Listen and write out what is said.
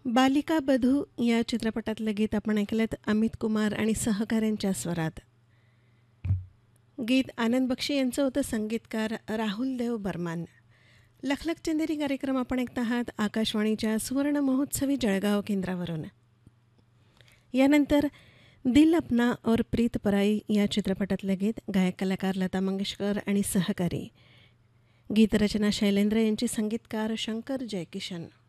बालिका बधू या चित्रपटातलं गीत आपण ऐकलंत अमित कुमार आणि सहकाऱ्यांच्या स्वरात. गीत आनंद बक्षी यांचं होतं, संगीतकार राहुल देव बर्मन. लखलख चंदेरी कार्यक्रम आपण ऐकत आहात आकाशवाणीच्या सुवर्ण महोत्सवी जळगाव केंद्रावरून. यानंतर दिल अपना और प्रीत पराई या चित्रपटातलं गीत, गायक कलाकार लता मंगेशकर आणि सहकारी. गीतरचना शैलेंद्र यांची, संगीतकार शंकर जयकिशन.